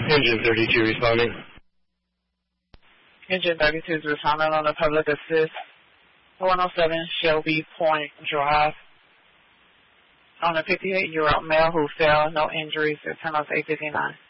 Engine 32 responding. Engine 32 is responding on the public assist 107 Shelby Point Drive. On a 58-year-old male who fell, no injuries, return us 859.